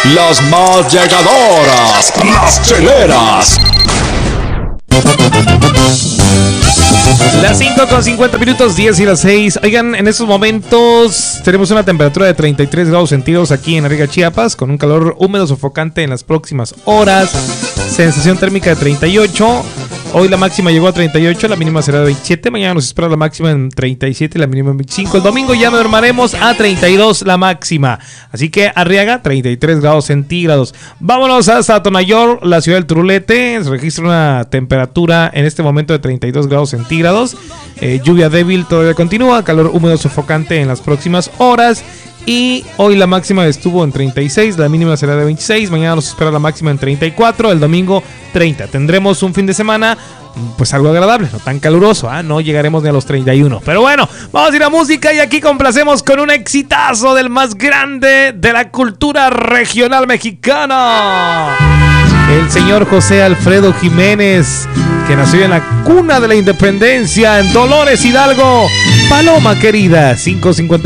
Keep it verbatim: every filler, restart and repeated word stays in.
las más llegadoras, las cheleras. Las cinco con cincuenta minutos, diez y las seis. Oigan, en estos momentos tenemos una temperatura de treinta y tres grados centígrados aquí en Arriaga, Chiapas, con un calor húmedo sofocante en las próximas horas. Sensación térmica de treinta y ocho. Hoy la máxima llegó a treinta y ocho, la mínima será de veintisiete. Mañana nos espera la máxima en treinta y siete y la mínima en veinticinco. El domingo ya mermaremos a treinta y dos la máxima. Así que Arriaga, treinta y tres grados centígrados. Vámonos hasta Tonayor, la ciudad del Turulete. Se registra una temperatura en este momento de treinta y dos grados centígrados. Eh, lluvia débil todavía continúa, calor húmedo sofocante en las próximas horas. Y hoy la máxima estuvo en treinta y seis, la mínima será de veintiséis. Mañana nos espera la máxima en treinta y cuatro, el domingo treinta. Tendremos un fin de semana pues algo agradable, no tan caluroso, ¿eh? No llegaremos ni a los treinta y uno. Pero bueno, vamos a ir a música y aquí complacemos con un exitazo del más grande de la cultura regional mexicana. El señor José Alfredo Jiménez, que nació en la cuna de la independencia, en Dolores Hidalgo. Paloma querida, cinco cincuenta